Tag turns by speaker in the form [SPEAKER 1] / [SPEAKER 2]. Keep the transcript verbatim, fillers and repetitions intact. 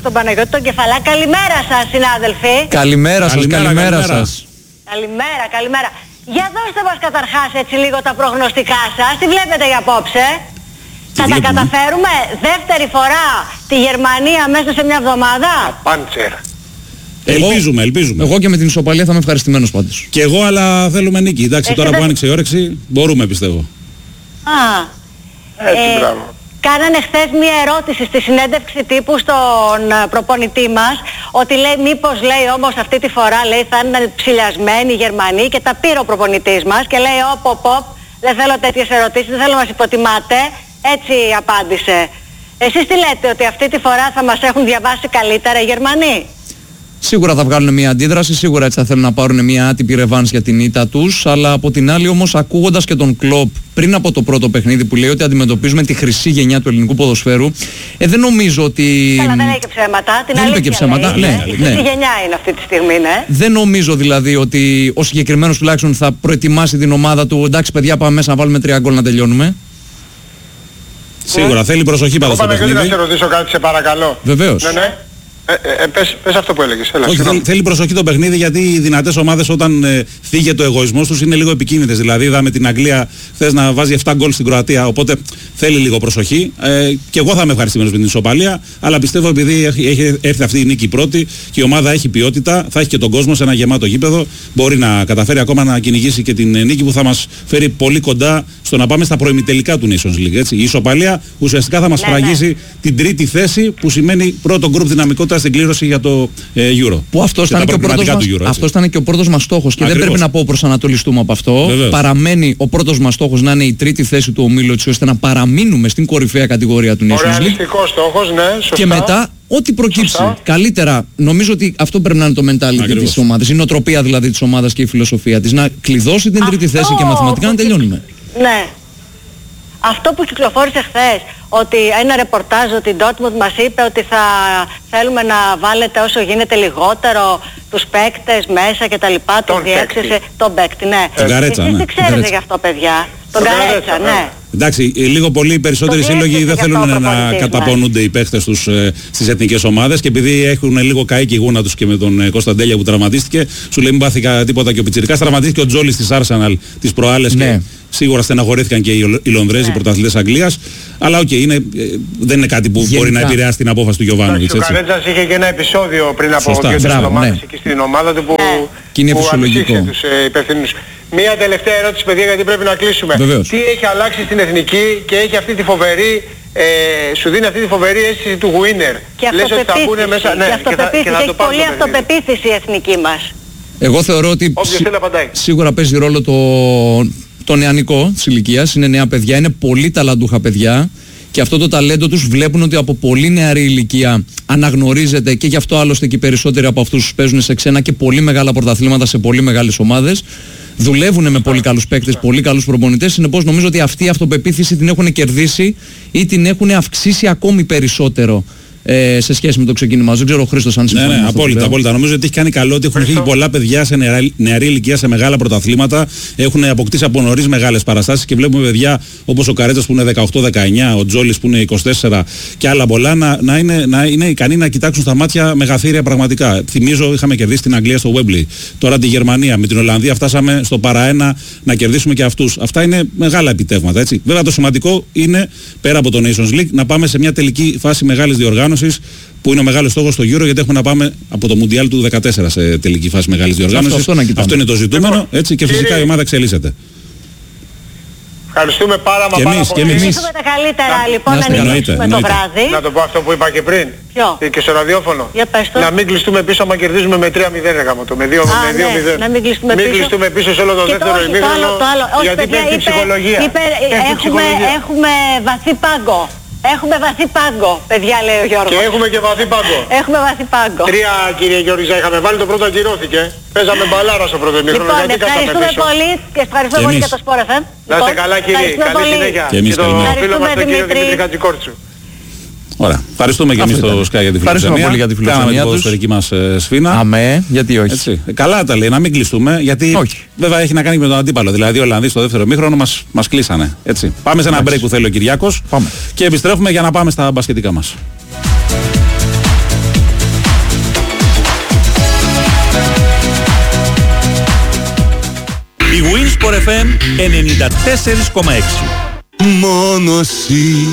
[SPEAKER 1] στον Παναγιώτη τον Κεφαλά. Καλημέρα σας, συνάδελφοι.
[SPEAKER 2] Καλημέρα σας, καλημέρα, καλημέρα σας.
[SPEAKER 1] Καλημέρα, καλημέρα. Για δώστε μας καταρχάς έτσι λίγο τα προγνωστικά σας. Τι βλέπετε για απόψε? Τι θα βλέπουμε? Τα καταφέρουμε δεύτερη φορά τη Γερμανία μέσα σε μια εβδομάδα?
[SPEAKER 3] Πάντσερ.
[SPEAKER 4] Ελπίζουμε, ελπίζουμε.
[SPEAKER 2] Εγώ και με την ισοπαλία θα είμαι ευχαριστημένος πάντως.
[SPEAKER 4] Και εγώ, αλλά θέλουμε νίκη. Εντάξει, τώρα που άνοιξε η όρεξη, μπορούμε πιστεύω.
[SPEAKER 1] Α,
[SPEAKER 3] έτσι,
[SPEAKER 1] ε,
[SPEAKER 3] μπράβο.
[SPEAKER 1] Κάνανε χθες μία ερώτηση στη συνέντευξη τύπου στον προπονητή μας, ότι λέει μήπως λέει όμως αυτή τη φορά λέει θα είναι ψηλιασμένοι οι Γερμανοί, και τα πήρε ο προπονητής μας και λέει όπ, όπ, όπ, δεν θέλω τέτοιες ερωτήσεις, δεν θέλω να μας υποτιμάτε. Έτσι απάντησε. Εσείς τι λέτε, ότι αυτή τη φορά θα μας έχουν διαβάσει καλύτερα οι Γερμανοί?
[SPEAKER 2] Σίγουρα θα βγάλουν μια αντίδραση, σίγουρα έτσι θα θέλουν να πάρουν μια άτυπη ρεβάνς για την ήττα τους, αλλά από την άλλη όμως ακούγοντας και τον Κλοπ πριν από το πρώτο παιχνίδι που λέει ότι αντιμετωπίζουμε τη χρυσή γενιά του ελληνικού ποδοσφαίρου, ε, δεν νομίζω ότι...
[SPEAKER 1] Καλά, δεν έχει και ψέματα, την
[SPEAKER 2] δεν
[SPEAKER 1] αλήθεια
[SPEAKER 2] και ψέματα,
[SPEAKER 1] λέει,
[SPEAKER 2] ναι,
[SPEAKER 1] η
[SPEAKER 2] ναι.
[SPEAKER 1] χρυσή γενιά είναι αυτή τη στιγμή, ναι.
[SPEAKER 2] Δεν νομίζω δηλαδή ότι ο συγκεκριμένος τουλάχιστον θα προετοιμάσει την ομάδα του, εντάξει παιδιά πάμε μέσα να βάλουμε τρία γκολ να τελειώνουμε.
[SPEAKER 4] Σίγουρα, θέλει προσοχή πάντως στο παιχνίδι.
[SPEAKER 3] Να σε ρωτήσω κάτι, σε παρακαλώ.
[SPEAKER 2] Βεβαίως.
[SPEAKER 3] Ναι, ναι. Ε, ε, πες, πες αυτό που έλεγες. Έλα,
[SPEAKER 4] Όχι, θέλει, θέλει προσοχή το παιχνίδι, γιατί οι δυνατές ομάδες όταν ε, θίγεται ο εγωισμός τους είναι λίγο επικίνδυνες. Δηλαδή είδαμε την Αγγλία χθες να βάζει επτά γκολ στην Κροατία, οπότε θέλει λίγο προσοχή. Ε, και εγώ θα είμαι ευχαριστημένος με την ισοπαλία, αλλά πιστεύω επειδή έχει, έχει έρθει αυτή η νίκη πρώτη και η ομάδα έχει ποιότητα, θα έχει και τον κόσμο σε ένα γεμάτο γήπεδο, μπορεί να καταφέρει ακόμα να κυνηγήσει και την νίκη που θα μας φέρει πολύ κοντά στο να πάμε στα προημιτελικά του Nations League. Έτσι. Η ισοπαλία ουσιαστικά θα μας
[SPEAKER 1] ναι,
[SPEAKER 4] φραγίσει
[SPEAKER 1] ναι.
[SPEAKER 4] την τρίτη θέση, που σημαίνει πρώτο γκρουπ δυναμικότητα στην κλήρωση για το ε, Euro.
[SPEAKER 2] Που αυτός ήταν, και ο πρώτος μας,
[SPEAKER 4] Euro,
[SPEAKER 2] αυτός ήταν και ο πρώτος μας στόχος και
[SPEAKER 4] Ακριβώς.
[SPEAKER 2] δεν πρέπει να πω προσανατολιστούμε από αυτό.
[SPEAKER 4] Βεβαίως.
[SPEAKER 2] Παραμένει ο πρώτος μας στόχος να είναι η τρίτη θέση του ομίλου, έτσι ώστε να παραμείνουμε στην κορυφαία κατηγορία του Nations League.
[SPEAKER 3] Ρεαλιστικός στόχος, ναι, σωστά.
[SPEAKER 2] Και μετά, ό,τι προκύψει
[SPEAKER 3] Σωστά.
[SPEAKER 2] καλύτερα, νομίζω ότι αυτό πρέπει να είναι το mentality
[SPEAKER 4] Ακριβώς.
[SPEAKER 2] της ομάδας. Η νοοτροπία δηλαδή της ομάδας και η φιλοσοφία της. Να κλειδώσει την τρίτη
[SPEAKER 1] Αυτό
[SPEAKER 2] θέση και μαθηματικά να τελειώνουμε.
[SPEAKER 1] Ναι. Αυτό που κυκλοφόρησε χθες, ότι ένα ρεπορτάζ ότι η Dortmund μας είπε ότι θα θέλουμε να βάλετε όσο γίνεται λιγότερο τους παίκτες μέσα και τα λοιπά, τον διέξεσε, τον παίκτη, ναι.
[SPEAKER 4] Τον Καρέτσα,
[SPEAKER 1] Εσείς
[SPEAKER 4] ναι.
[SPEAKER 1] τι ξέρετε
[SPEAKER 2] Καρέτσα.
[SPEAKER 1] γι' αυτό, παιδιά? Τον
[SPEAKER 3] Τον
[SPEAKER 1] Καρέτσα,
[SPEAKER 3] Καρέτσα,
[SPEAKER 1] ναι.
[SPEAKER 3] ναι.
[SPEAKER 4] Εντάξει, ε, λίγο πολύ περισσότεροι
[SPEAKER 1] Το
[SPEAKER 4] σύλλογοι
[SPEAKER 1] διέστησε
[SPEAKER 4] δεν
[SPEAKER 1] γι'
[SPEAKER 4] θέλουν
[SPEAKER 1] αυτό ο
[SPEAKER 4] να
[SPEAKER 1] προπονητής μας.
[SPEAKER 4] καταπονούνται οι παίχτες τους ε, στις εθνικές ομάδες, και επειδή έχουν λίγο καεί και η γούνα τους και με τον ε, Κωνσταντέλια που τραυματίστηκε, σου λέει μην πάθηκα τίποτα και ο Πιτσιρικάς. Τραυματίστηκε ο Τζόλης της Arsenal τις προάλλες,
[SPEAKER 2] Ναι.
[SPEAKER 4] και σίγουρα στεναχωρήθηκαν και οι, οι Λονδρέζοι, οι πρωταθλητές Αγγλίας. Αλλά οκ, okay, ε, δεν είναι κάτι που
[SPEAKER 2] Γενικά.
[SPEAKER 4] μπορεί να επηρεάσει την απόφαση του Γιωβάνοβιτς.
[SPEAKER 3] Ο Καρέτζας είχε και ένα επεισόδιο πριν από
[SPEAKER 4] Σωστά.
[SPEAKER 3] δύο-τρεις
[SPEAKER 2] Μπράβο,
[SPEAKER 3] εβδομάδες
[SPEAKER 2] ναι.
[SPEAKER 3] εκεί στην ομάδα του που,
[SPEAKER 1] Ναι.
[SPEAKER 2] Και είναι
[SPEAKER 3] που
[SPEAKER 2] φυσιολογικό.
[SPEAKER 3] ανησύχησε τους ε, υπευθύνους. Μία τελευταία ερώτηση, παιδιά, γιατί πρέπει να κλείσουμε.
[SPEAKER 2] Βεβαίως.
[SPEAKER 3] Τι έχει αλλάξει στην εθνική και έχει αυτή τη φοβερή, ε, σου δίνει αυτή τη φοβερή αίσθηση του winner.
[SPEAKER 1] Και
[SPEAKER 3] Λες ότι θα
[SPEAKER 1] αυτοπεποίθηση,
[SPEAKER 3] μπουν μέσα, ναι,
[SPEAKER 1] και
[SPEAKER 3] και θα,
[SPEAKER 1] αυτοπεποίθηση,
[SPEAKER 3] και θα
[SPEAKER 1] έχει
[SPEAKER 3] το πάρουν
[SPEAKER 1] πολύ
[SPEAKER 3] το παιχνίδι.
[SPEAKER 1] αυτοπεποίθηση η εθνική μας.
[SPEAKER 2] Εγώ θεωρώ ότι
[SPEAKER 3] Όποιος
[SPEAKER 2] σι-
[SPEAKER 3] θέλει απαντάει.
[SPEAKER 2] σίγουρα παίζει ρόλο το, το νεανικό της ηλικίας. Είναι νέα παιδιά, είναι πολύ ταλαντούχα παιδιά. Και αυτό το ταλέντο τους βλέπουν ότι από πολύ νεαρή ηλικία αναγνωρίζεται, και γι' αυτό άλλωστε και οι περισσότεροι από αυτούς παίζουν σε ξένα και πολύ μεγάλα πρωταθλήματα σε πολύ μεγάλες ομάδες. Δουλεύουν με πολύ καλούς παίκτες, πολύ καλούς προπονητές. Συνεπώς νομίζω ότι αυτή η αυτοπεποίθηση την έχουν κερδίσει ή την έχουν αυξήσει ακόμη περισσότερο ε, σε σχέση με το ξεκίνημά. Δεν ξέρω ο Χρήστος αν
[SPEAKER 4] Ναι,
[SPEAKER 2] συμφωνεί.
[SPEAKER 4] ναι,
[SPEAKER 2] με αυτό που
[SPEAKER 4] απόλυτα,
[SPEAKER 2] λέω.
[SPEAKER 4] απόλυτα. Νομίζω ότι έχει κάνει καλό ότι έχουν φύγει πολλά παιδιά σε νεαρή, νεαρή ηλικία σε μεγάλα πρωταθλήματα. Έχουν αποκτήσει από νωρίς μεγάλες παραστάσεις και βλέπουμε παιδιά όπως ο Καρέτσας που είναι δεκαοκτώ δεκαεννιά, ο Τζόλης που είναι είκοσι τέσσερα και άλλα πολλά να, να, είναι, να είναι ικανοί να κοιτάξουν στα μάτια μεγαθύρια πραγματικά. Θυμίζω, είχαμε κερδίσει την Αγγλία στο Wembley. Τώρα τη Γερμανία. Με την Ολλανδία φτάσαμε στο παρά ένα να κερδίσουμε και αυτούς. Αυτά είναι μεγάλα επιτεύγματα. Έτσι. Βέβαια το σημαντικό είναι πέρα από το Nations League να πάμε σε μια τελική φάση μεγάλης διοργάνωσης, που είναι ο μεγάλος στόχος στο Euro, γιατί έχουμε να πάμε από το Μουντιάλ του δεκατέσσερα σε τελική φάση μεγάλης διοργάνωσης.
[SPEAKER 2] Αυτό, αυτό,
[SPEAKER 4] αυτό είναι το ζητούμενο,
[SPEAKER 3] Λοιπόν,
[SPEAKER 4] έτσι, και φυσικά
[SPEAKER 3] κύριε...
[SPEAKER 4] η ομάδα εξελίσσεται.
[SPEAKER 3] Ευχαριστούμε πάρα μα
[SPEAKER 4] Και
[SPEAKER 3] πάρα
[SPEAKER 4] εμείς,
[SPEAKER 3] πολύ.
[SPEAKER 4] και εμείς.
[SPEAKER 1] Ευχαριστούμε τα καλύτερα
[SPEAKER 3] Να-
[SPEAKER 1] λοιπόν,
[SPEAKER 2] να
[SPEAKER 1] να
[SPEAKER 2] είστε
[SPEAKER 4] καλά.
[SPEAKER 1] ανοίξουμε το
[SPEAKER 4] Εννοείται,
[SPEAKER 1] βράδυ.
[SPEAKER 3] Να το πω αυτό που είπα και πριν.
[SPEAKER 1] Ποιο?
[SPEAKER 3] Ε, Και στο ραδιόφωνο.
[SPEAKER 1] Για πες το.
[SPEAKER 3] Να μην κλειστούμε πίσω άμα κερδίζουμε με τρία μηδέν, ρε γαμώτο, με δύο
[SPEAKER 1] Α,
[SPEAKER 3] μηδέν.
[SPEAKER 1] ναι, να μην κλειστούμε πίσω.
[SPEAKER 3] κλειστούμε πίσω σε όλο το
[SPEAKER 1] Και
[SPEAKER 3] δεύτερο
[SPEAKER 1] όχι, το
[SPEAKER 3] ημίχρονο.
[SPEAKER 1] άλλο, το άλλο. Όχι,
[SPEAKER 3] Γιατί
[SPEAKER 1] παιδιά,
[SPEAKER 3] πέφτει η
[SPEAKER 1] είπε-
[SPEAKER 3] ψυχολογία.
[SPEAKER 1] είπε,
[SPEAKER 3] Πέφτει η
[SPEAKER 1] έχουμε,
[SPEAKER 3] ψυχολογία.
[SPEAKER 1] έχουμε βαθύ πάγκο. Έχουμε βαθύ πάγκο, παιδιά, λέει ο Γιώργος.
[SPEAKER 3] Και έχουμε και βαθύ πάγκο.
[SPEAKER 1] Έχουμε βαθύ πάγκο.
[SPEAKER 3] Τρία, κύριε Γεωργιζά, είχαμε βάλει, το πρώτο ακυρώθηκε. Παίζαμε μπαλάρα στο πρώτο ημίχρονο.
[SPEAKER 1] Λοιπόν,
[SPEAKER 3] Γιατί κάθαμε
[SPEAKER 1] ευχαριστούμε
[SPEAKER 3] πίσω.
[SPEAKER 1] πολύ και ευχαριστούμε
[SPEAKER 4] Και
[SPEAKER 1] πολύ
[SPEAKER 4] εμείς.
[SPEAKER 1] για το Sport εφ εμ.
[SPEAKER 3] Να είστε καλά, κύριε. Καλή συνέχεια.
[SPEAKER 4] Και εμείς
[SPEAKER 3] τον
[SPEAKER 4] καλημέρα.
[SPEAKER 3] φίλο μας τον κύριο
[SPEAKER 1] Δημήτρη.
[SPEAKER 3] Δημήτρη Χατζικόρτσου.
[SPEAKER 4] Ωραία. Ευχαριστούμε και εμείς
[SPEAKER 2] Αυτό
[SPEAKER 4] το
[SPEAKER 2] ήταν.
[SPEAKER 4] Sky για τη
[SPEAKER 2] Ευχαριστούμε
[SPEAKER 4] φιλοξενία.
[SPEAKER 2] πολύ για τη φιλοξενία
[SPEAKER 4] Κάναμε την
[SPEAKER 2] τους.
[SPEAKER 4] ποδοσφαιρική μας ε, σφήνα.
[SPEAKER 2] Αμέ, γιατί όχι.
[SPEAKER 4] Έτσι. Ε, Καλά τα λέει, να μην κλειστούμε, γιατί
[SPEAKER 2] Όχι.
[SPEAKER 4] βέβαια έχει να κάνει με τον αντίπαλο. Δηλαδή οι Ολλανδοί στο δεύτερο μήχρονο μας, μας κλείσανε. Έτσι. Πάμε σε ένα break που θέλει ο Κυριάκος
[SPEAKER 2] Πάμε.
[SPEAKER 4] και επιστρέφουμε για να πάμε στα μπασκετικά μας.
[SPEAKER 5] Η Winsport εφ εμ ενενήντα τέσσερα κόμμα έξι.
[SPEAKER 6] Μόνο εσύ